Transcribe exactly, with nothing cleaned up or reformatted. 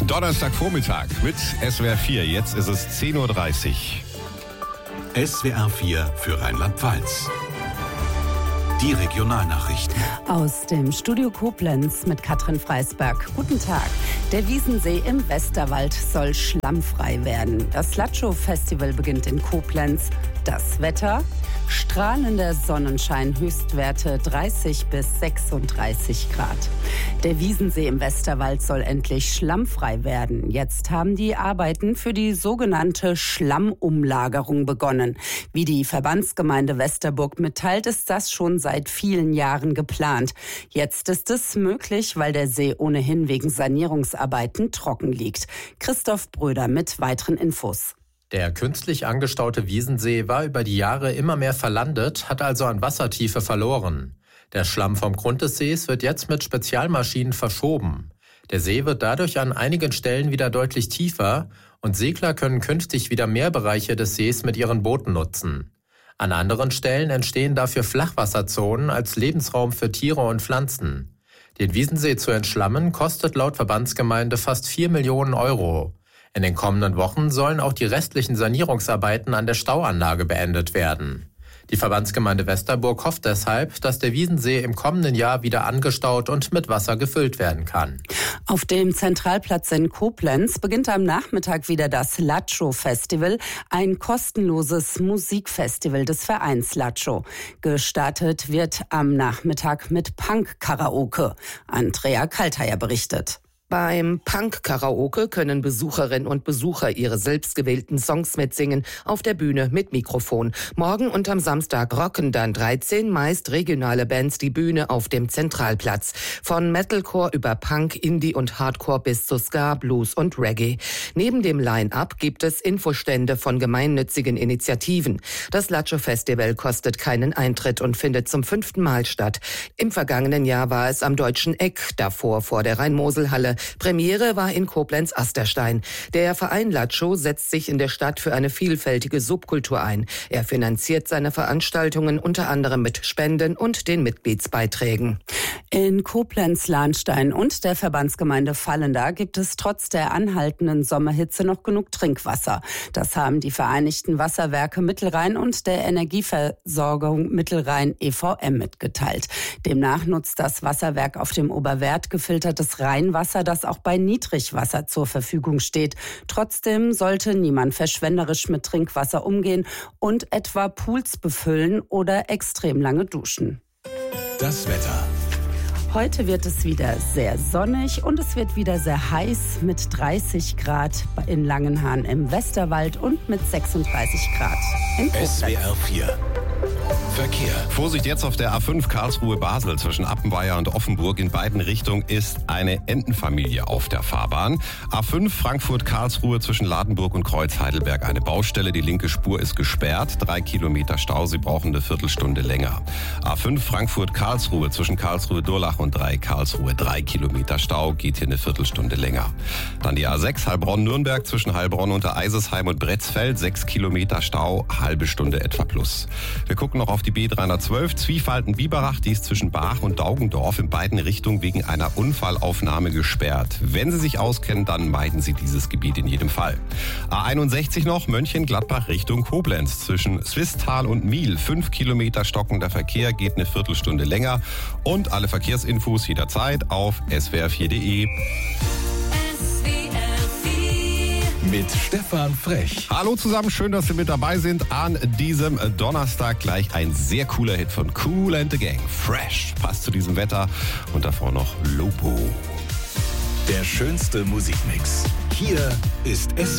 Donnerstagvormittag mit S W R vier. Jetzt ist es zehn Uhr dreißig. S W R vier für Rheinland-Pfalz. Die Regionalnachrichten. Aus dem Studio Koblenz mit Katrin Freisberg. Guten Tag. Der Wiesensee im Westerwald soll schlammfrei werden. Das Latschow-Festival beginnt in Koblenz. Das Wetter? Strahlender Sonnenschein, Höchstwerte dreißig bis sechsunddreißig Grad. Der Wiesensee im Westerwald soll endlich schlammfrei werden. Jetzt haben die Arbeiten für die sogenannte Schlammumlagerung begonnen. Wie die Verbandsgemeinde Westerburg mitteilt, ist das schon seit vielen Jahren geplant. Jetzt ist es möglich, weil der See ohnehin wegen Sanierungsarbeiten trocken liegt. Christoph Bröder mit weiteren Infos. Der künstlich angestaute Wiesensee war über die Jahre immer mehr verlandet, hat also an Wassertiefe verloren. Der Schlamm vom Grund des Sees wird jetzt mit Spezialmaschinen verschoben. Der See wird dadurch an einigen Stellen wieder deutlich tiefer und Segler können künftig wieder mehr Bereiche des Sees mit ihren Booten nutzen. An anderen Stellen entstehen dafür Flachwasserzonen als Lebensraum für Tiere und Pflanzen. Den Wiesensee zu entschlammen kostet laut Verbandsgemeinde fast vier Millionen Euro. In den kommenden Wochen sollen auch die restlichen Sanierungsarbeiten an der Stauanlage beendet werden. Die Verbandsgemeinde Westerburg hofft deshalb, dass der Wiesensee im kommenden Jahr wieder angestaut und mit Wasser gefüllt werden kann. Auf dem Zentralplatz in Koblenz beginnt am Nachmittag wieder das Latschow-Festival, ein kostenloses Musikfestival des Vereins Latschow. Gestartet wird am Nachmittag mit Punk-Karaoke. Andrea Kalteier berichtet. Beim Punk-Karaoke können Besucherinnen und Besucher ihre selbstgewählten Songs mitsingen, auf der Bühne mit Mikrofon. Morgen und am Samstag rocken dann dreizehn meist regionale Bands die Bühne auf dem Zentralplatz. Von Metalcore über Punk, Indie und Hardcore bis zu Ska, Blues und Reggae. Neben dem Line-Up gibt es Infostände von gemeinnützigen Initiativen. Das Latschow-Festival kostet keinen Eintritt und findet zum fünften Mal statt. Im vergangenen Jahr war es am Deutschen Eck, davor vor der Rhein-Mosel-Halle. Premiere war in Koblenz-Asterstein. Der Verein Latschow setzt sich in der Stadt für eine vielfältige Subkultur ein. Er finanziert seine Veranstaltungen unter anderem mit Spenden und den Mitgliedsbeiträgen. In Koblenz-Lahnstein und der Verbandsgemeinde Vallenda gibt es trotz der anhaltenden Sommerhitze noch genug Trinkwasser. Das haben die Vereinigten Wasserwerke Mittelrhein und der Energieversorgung Mittelrhein E V M mitgeteilt. Demnach nutzt das Wasserwerk auf dem Oberwert gefiltertes Rheinwasser, das auch bei Niedrigwasser zur Verfügung steht. Trotzdem sollte niemand verschwenderisch mit Trinkwasser umgehen und etwa Pools befüllen oder extrem lange duschen. Das Wetter. Heute wird es wieder sehr sonnig und es wird wieder sehr heiß mit dreißig Grad in Langenhahn im Westerwald und mit sechsunddreißig Grad in Koblenz. S W R vier. Verkehr. Vorsicht jetzt auf der A fünf Karlsruhe-Basel zwischen Appenweier und Offenburg. In beiden Richtungen ist eine Entenfamilie auf der Fahrbahn. A fünf Frankfurt-Karlsruhe zwischen Ladenburg und Kreuz-Heidelberg eine Baustelle. Die linke Spur ist gesperrt. Drei Kilometer Stau. Sie brauchen eine Viertelstunde länger. A fünf Frankfurt-Karlsruhe zwischen Karlsruhe-Durlach und drei Karlsruhe. Drei Kilometer Stau. Geht hier eine Viertelstunde länger. Dann die A sechs Heilbronn-Nürnberg zwischen Heilbronn unter Eisesheim und Bretzfeld. Sechs Kilometer Stau. Halbe Stunde etwa plus. Wir gucken noch auf die B dreihundertzwölf Zwiefalten-Biberach, die ist zwischen Baach und Daugendorf in beiden Richtungen wegen einer Unfallaufnahme gesperrt. Wenn Sie sich auskennen, dann meiden Sie dieses Gebiet in jedem Fall. A einundsechzig noch, Mönchengladbach Richtung Koblenz zwischen Swisttal und Miel. Fünf Kilometer stockender Verkehr, geht eine Viertelstunde länger. Und alle Verkehrsinfos jederzeit auf s w r vier punkt de. Mit Stefan Frech. Hallo zusammen, schön, dass Sie mit dabei sind an diesem Donnerstag. Gleich ein sehr cooler Hit von Kool and the Gang. Fresh passt zu diesem Wetter und davor noch Lopo. Der schönste Musikmix. Hier ist S